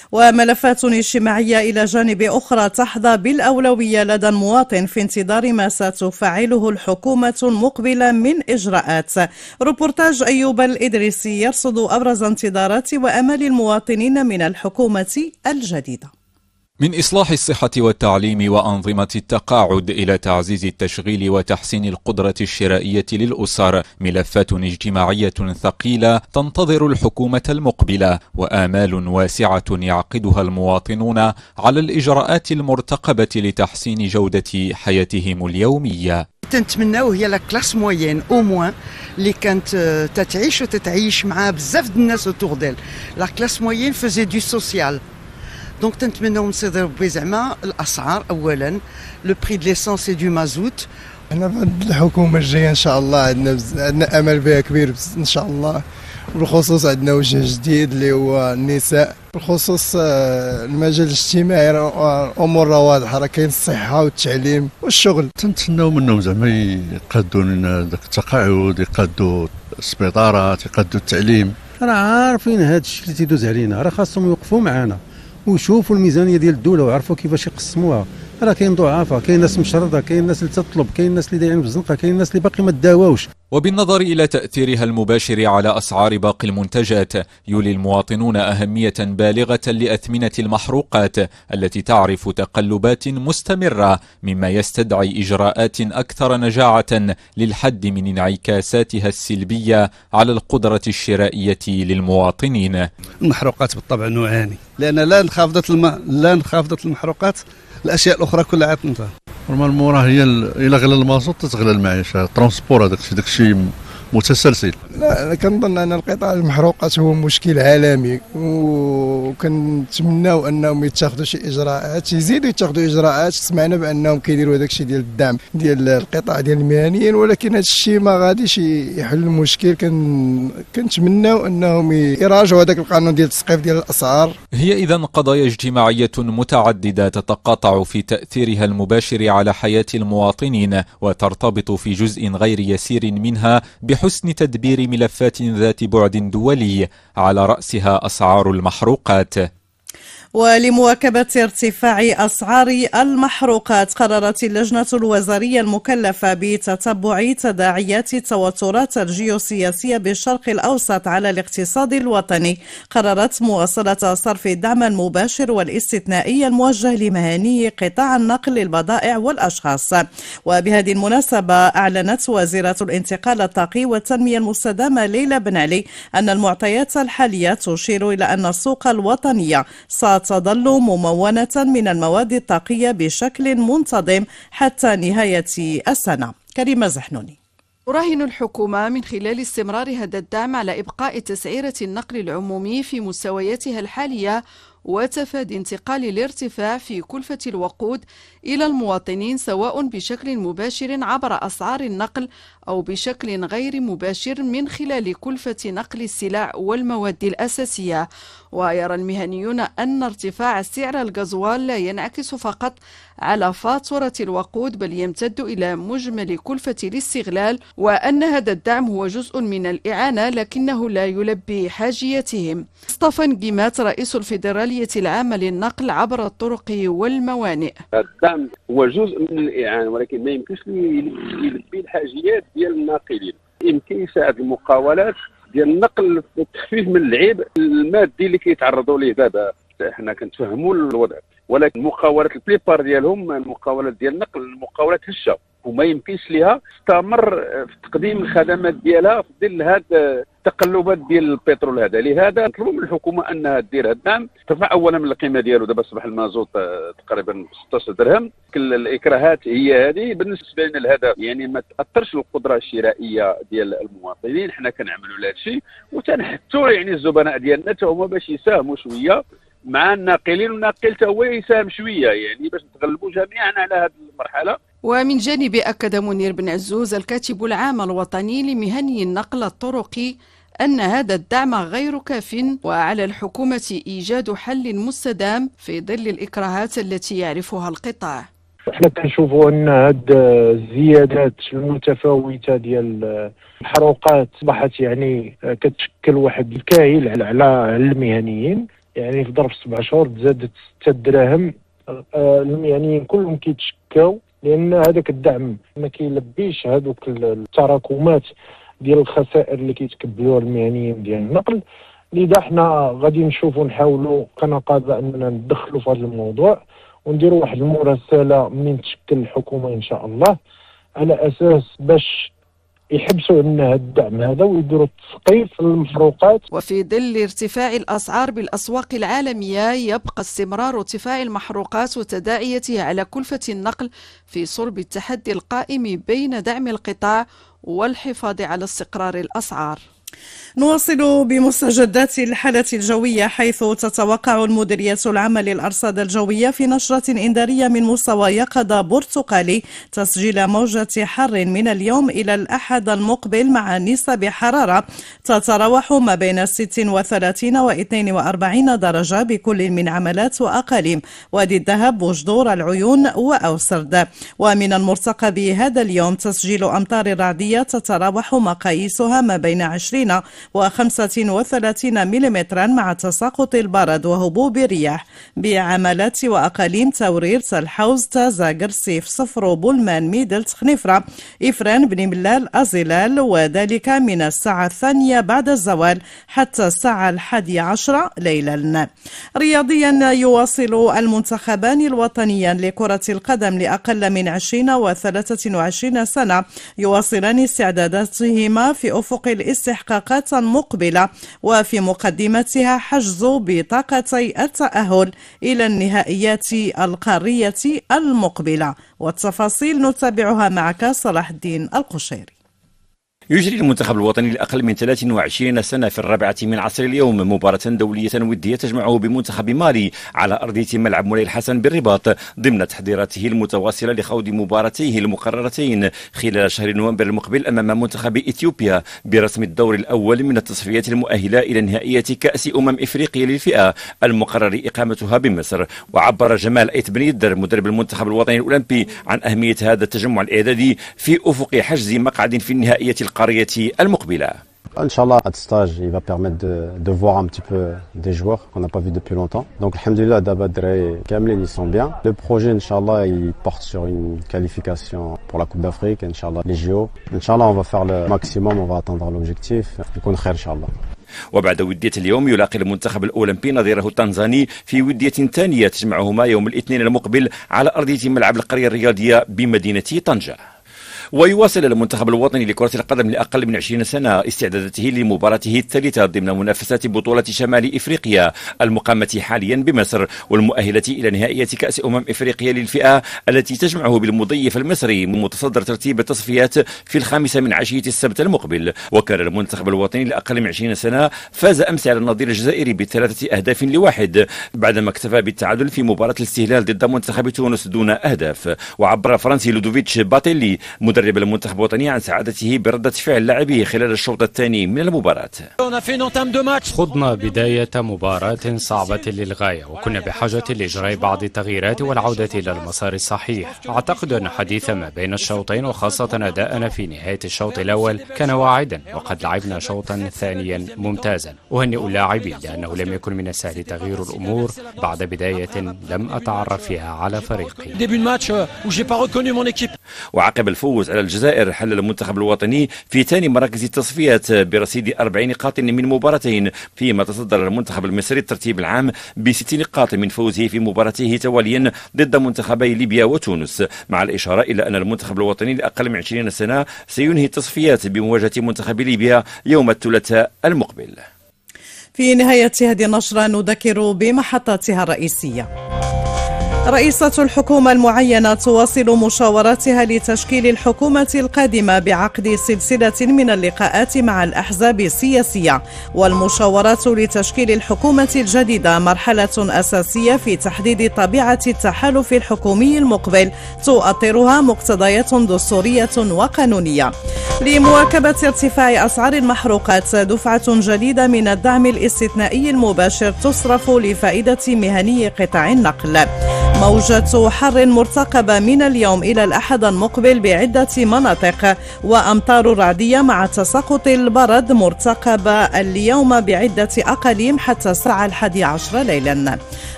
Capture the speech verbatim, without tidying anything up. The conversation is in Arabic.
وملفات اجتماعية إلى جانب أخرى تحظى بالأولوية لدى المواطن في انتظار ما ستفعله الحكومة المقبلة من إجراءات. روبورتاج أيوب الإدريسي يرصد أبرز انتظارات وأمال المواطنين من الحكومة الجديدة. من إصلاح الصحة والتعليم وأنظمة التقاعد إلى تعزيز التشغيل وتحسين القدرة الشرائية للأسر، ملفات اجتماعية ثقيلة تنتظر الحكومة المقبلة، وآمال واسعة يعقدها المواطنون على الإجراءات المرتقبة لتحسين جودة حياتهم اليومية. تنتمناو هي لا كلاس موين او موان اللي كانت تتعيش وتتعيش مع بزاف الناس اوتور ديل. لا كلاس موين فازي دو سوسيال. دونك تنتمناو نصيدوا بزعما الاسعار اولا، لو بري د ليسونس دو مازوت. احنا بعد الحكومه الجايه ان شاء الله عندنا عندنا امل بها كبير ان شاء الله. بالخصوص عندنا وجه جديد اللي هو النساء، بخصوص المجال الاجتماعي امور واضحه، راه كاين الصحه والتعليم والشغل. تنتسناو منهم زعما يقادوا لنا داك التقاعد، يقادوا السبيطارات، يقادوا التعليم. راه عارفين هذا الشيء اللي تيدوز علينا، راه خاصهم يوقفوا معنا ويشوفوا الميزانيه ديال الدوله ويعرفوا كيفاش يقسموها. راه كاين ضعفاء، كاين ناس مشرده، كاين ناس اللي تطلب، كاين ناس اللي دايرين في الزنقه، كاين ناس اللي باقي ما تداواوش. وبالنظر إلى تأثيرها المباشر على أسعار باقي المنتجات، يولي المواطنون أهمية بالغة لأثمنة المحروقات التي تعرف تقلبات مستمرة، مما يستدعي إجراءات أكثر نجاعة للحد من انعكاساتها السلبية على القدرة الشرائية للمواطنين. المحروقات بالطبع نوعان، لأن لا انخفضت الم... لا انخفضت المحروقات الأشياء الأخرى كلها عطنتها. نورمالمون راه هي الى غلى المازوت تتغلى المعيشه، الترونسبور هذاك الشيء داك الشيء متسلسل. لا كنظن ان القطاع المحروقات هو مشكل عالمي، وكنتمناو انهم يتخذوا شي اجراءات، يزيدوا يتخذوا اجراءات. سمعنا بانهم كيديروا هذاك الشيء ديال الدعم ديال القطاع ديال المهنيين، ولكن هذا الشيء ما غاديش يحل المشكل. كن كنتمناو انهم يراجعوا هذاك القانون ديال التسقيف ديال الاسعار. هي اذا قضايا اجتماعيه متعدده تتقاطع في تاثيرها المباشر على حياه المواطنين، وترتبط في جزء غير يسير منها بحسن تدبير ملفات ذات بعد دولي، على رأسها أسعار المحروقات. ولمواكبة ارتفاع أسعار المحروقات، قررت اللجنة الوزارية المكلفة بتتبع تداعيات التوترات الجيوسياسية بالشرق الأوسط على الاقتصاد الوطني، قررت مواصلة صرف الدعم المباشر والاستثنائي الموجه لمهني قطاع النقل للبضائع والأشخاص. وبهذه المناسبة أعلنت وزيرة الانتقال الطاقي والتنمية المستدامة ليلى بن علي أن المعطيات الحالية تشير إلى أن السوق الوطنية ستظل ممونة من المواد الطاقية بشكل منتظم حتى نهاية السنة. كريمة زحنوني. تراهن الحكومة من خلال استمرار هذا الدعم على إبقاء تسعيرة النقل العمومي في مستوياتها الحالية وتفادي انتقال الارتفاع في كلفة الوقود إلى المواطنين، سواء بشكل مباشر عبر أسعار النقل أو بشكل غير مباشر من خلال كلفة نقل السلع والمواد الأساسية. ويرى المهنيون أن ارتفاع سعر الغازوال لا ينعكس فقط على فاتورة الوقود، بل يمتد إلى مجمل كلفة الاستغلال، وأن هذا الدعم هو جزء من الإعانة لكنه لا يلبي حاجيتهم. مصطفى نقيمات رئيس الفيدرالية العامة للنقل عبر الطرق والموانئ: الدعم هو جزء من الإعانة، ولكن ما يمكنش يلبي الحاجيات ديال الناقلين. يمكن يساعد المقاولات ديال النقل في التخفيف من العبء المادي اللي كيتعرضوا ليه دابا. حنا كنتفهموا الوضع، ولكن المقاولات البليبار ديالهم المقاولات ديال النقل المقاولات هشه، وما يمكنش ليها تستمر في تقديم الخدمات ديالها في ظل هذه التقلبات ديال البترول هذا. لهذا نطلبوا من الحكومه انها دير هذا الدعم، ترفع اولا من القيمه ديالو. دابا اصبح المازوت تقريبا ستة عشر درهم. الاكراهات هي هذه بالنسبه لنا الهدف، يعني ما تاثرش القدره الشرائيه ديال المواطنين. حنا كنعملوا لهذا الشيء وتنحثوا يعني الزبناء ديالنا حتى هما باش يساهموا شويه مع الناقلين، والناقل حتى هو يساهم شويه يعني باش نتغلبوا جميعا على هذه المرحله. ومن جانب أكد منير بن عزوز الكاتب العام الوطني لمهني النقل الطرقي أن هذا الدعم غير كاف، وعلى الحكومة إيجاد حل مستدام في ظل الإكراهات التي يعرفها القطاع. احنا كنشوفوا ان هاد الزيادات المتفاوته ديال المحروقات اصبحت يعني كتشكل واحد الكاهل على المهنيين. يعني في ظرف سبع شهور تزادت ستة دراهم. يعني كلهم كيتشكاو لان هذاك الدعم ما كيلبيش هذوك التراكمات ديال الخسائر اللي كيتكبلوها المهنيين ديال النقل. لذا حنا غادي نشوفوا نحاولوا كنقابه اننا ندخلوا في هذا الموضوع ونديروا واحد المراسله منين تشكل الحكومه ان شاء الله، على اساس باش يحبسوا لنا هذا الدعم هذا ويديروا تثقيف للمحروقات. وفي ظل ارتفاع الأسعار بالأسواق العالمية يبقى استمرار ارتفاع المحروقات وتداعياتها على كلفة النقل في صلب التحدي القائم بين دعم القطاع والحفاظ على استقرار الأسعار. نواصل بمستجدات الحالة الجوية، حيث تتوقع المديرية العامة للأرصاد الجوية في نشرة إنذارية من مستوى يقظة برتقالي تسجيل موجة حر من اليوم إلى الأحد المقبل مع نسب حرارة تتراوح ما بين ستة وثلاثين واثنين وأربعين درجة بكل من عملات وأقاليم وادي الذهب وجدور العيون وأوسرد. ومن المرتقب هذا اليوم تسجيل أمطار رعدية تتراوح مقاييسها ما بين عشرين وخمسة وثلاثين مليمترا مع تساقط البرد وهبوب الرياح بعملات وأقاليم تورير الحوز تازا قرسيف صفر بولمان ميدل تخنفرة إفران بن ملال أزلال، وذلك من الساعة الثانية بعد الزوال حتى الساعة الحادية عشرة ليلا. رياضيا، يواصل المنتخبان الوطنيان لكرة القدم لأقل من عشرين وثلاثة وعشرين سنة يواصلان استعداداتهما في أفق الاستحقاقات المقبلة، وفي مقدمتها حجز بطاقتي التأهل إلى النهائيات القارية المقبلة. والتفاصيل نتابعها معك صلاح الدين القشيري. يجري المنتخب الوطني لأقل من ثلاث وعشرين سنة في الرابعة من عصر اليوم مباراة دولية ودية تجمعه بمنتخب مالي على أرضية ملعب مولاي الحسن بالرباط ضمن تحضيراته المتواصلة لخوض مباراتيه المقررتين خلال شهر نوفمبر المقبل أمام منتخب إثيوبيا برسم الدور الأول من التصفيات المؤهلة إلى نهائية كأس أمم إفريقيا للفئة المقرر إقامتها بمصر. وعبر جمال أيت بن يدر مدرب المنتخب الوطني الأولمبي عن أهمية هذا التجمع الإعدادي في أفق حجز مقعد في النهائية القارية المقبلة. Inch'Allah, à ce stage, il va permettre de, de voir un petit peu des joueurs qu'on n'a pas vus depuis longtemps. Donc, alhamdoulilah, Dabadre et Kamlin, ils sont bien. Le projet, Inch'Allah, il porte sur une qualification pour la Coupe d'Afrique, Inch'Allah, les J O. Inch'Allah, on va faire le maximum, on va atteindre l'objectif. يكون خير إن شاء الله. وبعد ودية اليوم يلاقي المنتخب الأولمبي نظيره التنزاني في ودية ثانية تجمعهما يوم الاثنين المقبل على أرضية ملعب القرية الرياضية بمدينة طنجة. ويواصل المنتخب الوطني لكرة القدم لأقل من عشرين سنة استعداداته لمباراته الثالثة ضمن منافسات بطولة شمال إفريقيا المقامة حاليا بمصر والمؤهلة إلى نهائية كأس أمم إفريقيا للفئة التي تجمعه بالمضيف المصري متصدر ترتيب التصفيات في الخامسة من عشية السبت المقبل. وكان المنتخب الوطني لأقل من عشرين سنة فاز أمس على النظير الجزائري بثلاثة أهداف لواحد بعدما اكتفى بالتعادل في مباراة الاستهلال ضد منتخب تونس دون أهداف. وعبر فرنسي لودوفيتش باتيلي مدرب المنتخب الوطني عن سعادته بردة فعل لاعبيه خلال الشوط الثاني من المباراة. خضنا بداية مباراة صعبة للغاية وكنا بحاجة لإجراء بعض التغييرات والعودة إلى المسار الصحيح. أعتقد أن حديث ما بين الشوطين وخاصة أداءنا في نهاية الشوط الأول كان واعدا وقد لعبنا شوطا ثانيا ممتازا. أهنئ اللاعبين لأنه لم يكن من السهل تغيير الأمور بعد بداية لم أتعرف فيها على فريقي. وعقب الفوز على الجزائر حل المنتخب الوطني في ثاني مراكز التصفيات برصيد أربع نقاط من مباراتين، فيما تصدر المنتخب المصري الترتيب العام بست نقاط من فوزه في مباراته تواليا ضد منتخبي ليبيا وتونس، مع الإشارة إلى أن المنتخب الوطني لأقل من عشرين سنة سينهي التصفيات بمواجهة منتخب ليبيا يوم الثلاثاء المقبل. في نهاية هذه النشرة نذكر بمحطاتها الرئيسية. رئيسة الحكومة المعينة تواصل مشاوراتها لتشكيل الحكومة القادمة بعقد سلسلة من اللقاءات مع الأحزاب السياسية، والمشاورات لتشكيل الحكومة الجديدة مرحلة أساسية في تحديد طبيعة التحالف الحكومي المقبل تؤطرها مقتضيات دستورية وقانونية. لمواكبة ارتفاع أسعار المحروقات دفعة جديدة من الدعم الاستثنائي المباشر تصرف لفائدة مهني قطاع النقل. موجة حر مرتقبة من اليوم إلى الأحد المقبل بعدة مناطق، وأمطار رعدية مع تساقط البرد مرتقبة اليوم بعدة أقاليم حتى الساعة الحادية عشر ليلا.